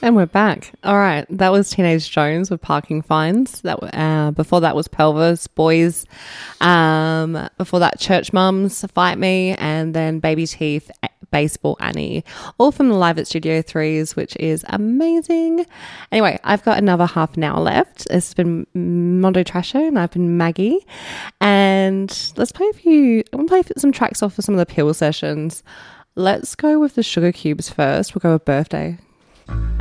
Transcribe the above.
And we're back. All right. That was Teenage Jones with Parking Fines. Before that was Pelvis Boys. Before that, Church Mums, Fight Me, and then Baby Teeth, Baseball Annie. All from the Live at Studio 3s, which is amazing. Anyway, I've got another half an hour left. It's been Mondo Trasho and I've been Maggie. And let's play I'm going to play some tracks off of some of the Pill sessions. Let's go with the Sugar Cubes first. We'll go with Birthday.